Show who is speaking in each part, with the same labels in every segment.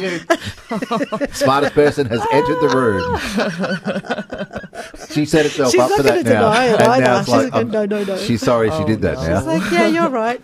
Speaker 1: you. Smartest person has entered the room. She set herself up for that now.
Speaker 2: She's not going to deny it
Speaker 1: And
Speaker 2: either.
Speaker 1: now it's like,
Speaker 2: No.
Speaker 1: she's sorry she did that now.
Speaker 2: She's like, yeah, you're right.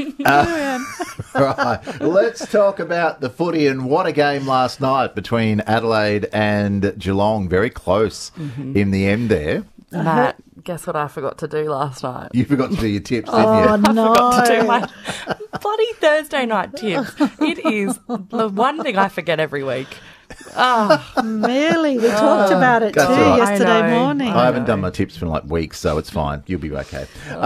Speaker 1: Right. Let's talk about the footy, and what a game last night between Adelaide and Geelong. Very close in the end there.
Speaker 3: Matt, guess what I forgot to do last night?
Speaker 1: You forgot to do your tips, didn't you?
Speaker 2: Oh, no.
Speaker 3: I forgot to do my bloody Thursday night tips. It is the one thing I forget every week.
Speaker 2: Really? We talked about it too
Speaker 1: That's all right.
Speaker 2: yesterday
Speaker 3: I know.
Speaker 2: morning.
Speaker 1: I haven't done my tips for like weeks, so it's fine. You'll be okay.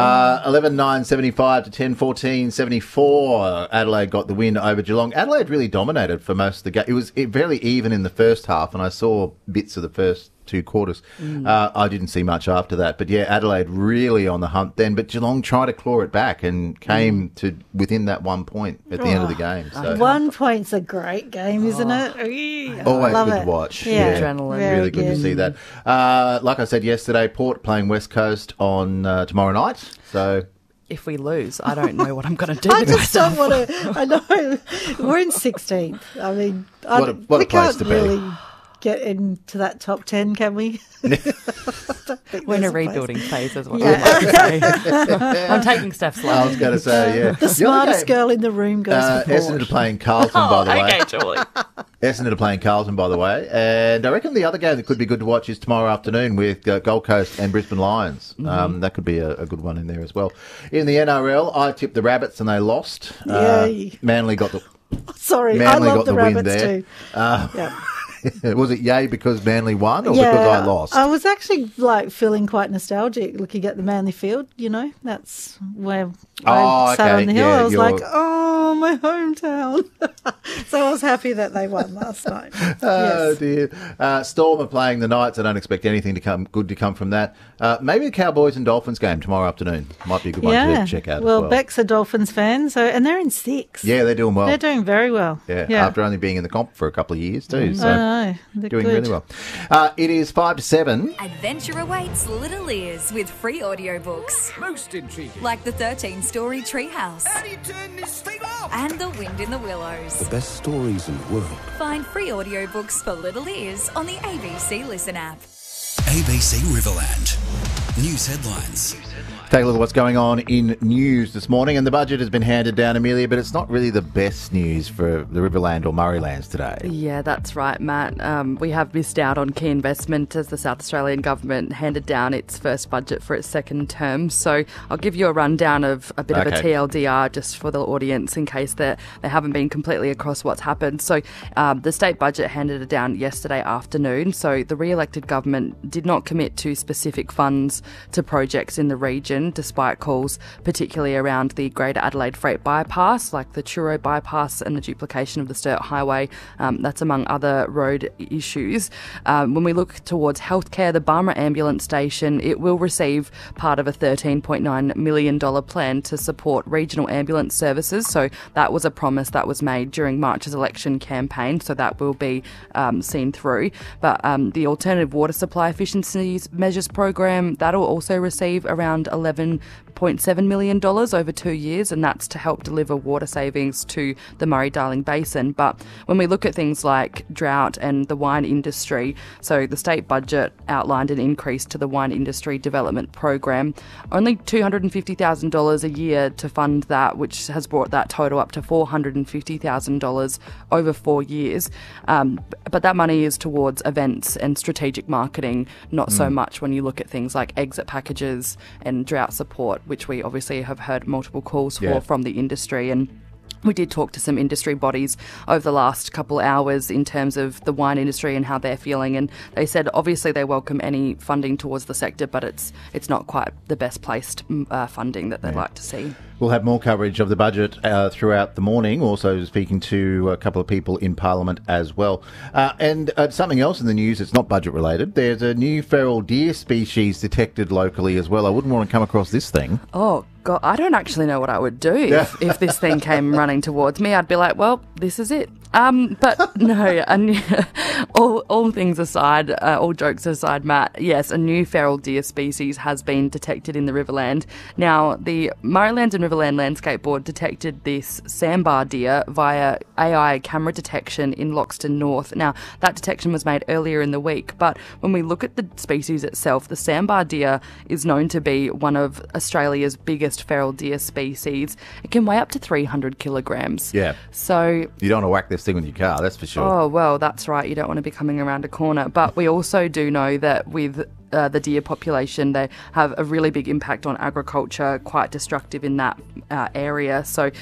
Speaker 1: 11-9-75 to 10-14-74. Adelaide got the win over Geelong. Adelaide really dominated for most of the game. It was very even in the first half, and I saw bits of the first two quarters. I didn't see much after that. But, yeah, Adelaide really on the hunt then. But Geelong tried to claw it back and came to within that 1 point at the end of the game. So
Speaker 2: 1 point's a great game, isn't it?
Speaker 1: always
Speaker 2: Love
Speaker 1: good
Speaker 2: it.
Speaker 1: to watch.
Speaker 2: Yeah.
Speaker 3: Adrenaline.
Speaker 2: Very
Speaker 1: Really good to see that. Like I said yesterday, Port playing West Coast on tomorrow night. So
Speaker 3: If we lose, I don't know what I'm going to do
Speaker 2: I
Speaker 3: with
Speaker 2: just
Speaker 3: myself.
Speaker 2: don't want to. I know we're in 16th. I mean,
Speaker 1: What a
Speaker 2: we
Speaker 1: place
Speaker 2: can't
Speaker 1: to be.
Speaker 2: really get into that top 10, can we?
Speaker 3: We're in a rebuilding phase as well.
Speaker 2: Yeah.
Speaker 3: I'm taking steps slow.
Speaker 1: I was going to say, yeah.
Speaker 2: The smartest girl in the room goes for
Speaker 1: Essendon
Speaker 2: Port.
Speaker 1: are playing Carlton, by the way.
Speaker 3: Okay, Julie.
Speaker 1: Essendon are playing Carlton, by the way. And I reckon the other game that could be good to watch is tomorrow afternoon with Gold Coast and Brisbane Lions. That could be a good one in there as well. In the NRL, I tipped the Rabbits and they lost.
Speaker 2: Yay.
Speaker 1: Manly got the
Speaker 2: Sorry,
Speaker 1: Manly
Speaker 2: I love
Speaker 1: got
Speaker 2: the
Speaker 1: the win
Speaker 2: rabbits
Speaker 1: there.
Speaker 2: too. Yeah.
Speaker 1: Was it yay because Manly won or because I lost?
Speaker 2: I was actually feeling quite nostalgic looking at the Manly field, that's where I sat on the hill.
Speaker 1: Yeah,
Speaker 2: I was like, oh, my hometown. So I was happy that they won last night.
Speaker 1: Oh,
Speaker 2: Yes.
Speaker 1: dear. Storm are playing the Knights. I don't expect anything good to come from that. Maybe the Cowboys and Dolphins game tomorrow afternoon. Might be a good one to check out
Speaker 2: Well,
Speaker 1: as well.
Speaker 2: Beck's a Dolphins fan, and they're in 6.
Speaker 1: Yeah, they're doing well.
Speaker 2: They're doing very well.
Speaker 1: Yeah, after only being in the comp for a couple of years too. So
Speaker 2: I know. They're
Speaker 1: doing
Speaker 2: good.
Speaker 1: really well. It is 5 to 7.
Speaker 4: Adventure awaits Little Ears with free audiobooks.
Speaker 5: Most intriguing.
Speaker 4: Like the 13-story Treehouse
Speaker 5: How do you turn this thing off?
Speaker 4: and The Wind in the Willows.
Speaker 6: The best stories in the world.
Speaker 4: Find free audiobooks for Little Ears on the ABC Listen app.
Speaker 7: ABC Riverland. News headlines.
Speaker 1: Take a look at what's going on in news this morning. And the budget has been handed down, Amelia, but it's not really the best news for the Riverland or Murraylands today.
Speaker 3: Yeah, that's right, Matt. We have missed out on key investment as the South Australian government handed down its first budget for its second term. So I'll give you a rundown of a bit of a TLDR just for the audience in case they haven't been completely across what's happened. So the state budget handed it down yesterday afternoon. So the re-elected government did not commit to specific funds to projects in the region, despite calls particularly around the Greater Adelaide Freight Bypass, like the Truro Bypass and the duplication of the Sturt Highway. That's among other road issues. When we look towards healthcare, the Barmera Ambulance Station, it will receive part of a $13.9 million plan to support regional ambulance services. So that was a promise that was made during March's election campaign, so that will be seen through. But the Alternative Water Supply Efficiencies Measures Program, that'll also receive around $11.7 million over 2 years, and that's to help deliver water savings to the Murray-Darling Basin. But when we look at things like drought and the wine industry, so the state budget outlined an increase to the wine industry development program, only $250,000 a year to fund that, which has brought that total up to $450,000 over 4 years. But that money is towards events and strategic marketing, not so much when you look at things like exit packages and drought support, which we obviously have heard multiple calls for from the industry. And we did talk to some industry bodies over the last couple of hours in terms of the wine industry and how they're feeling, and they said obviously they welcome any funding towards the sector, but it's not quite the best placed funding that they'd like to see.
Speaker 1: We'll have more coverage of the budget throughout the morning, also speaking to a couple of people in Parliament as well. And something else in the news that's not budget related, there's a new feral deer species detected locally as well. I wouldn't want to come across this thing.
Speaker 3: Oh, God, I don't actually know what I would do if this thing came running towards me. I'd be like, well, this is it. But no, all things aside, all jokes aside, Matt, yes, a new feral deer species has been detected in the Riverland. Now, the Murraylands and Riverland Landscape Board detected this sambar deer via AI camera detection in Loxton North. Now, that detection was made earlier in the week, but when we look at the species itself, the sambar deer is known to be one of Australia's biggest feral deer species. It can weigh up to 300 kilograms.
Speaker 1: Yeah.
Speaker 3: So
Speaker 1: you don't want to whack this thing with your car, that's for sure.
Speaker 3: Oh, well, that's right. You don't want to be coming around a corner. But we also do know that with the deer population, they have a really big impact on agriculture, quite destructive in that area. So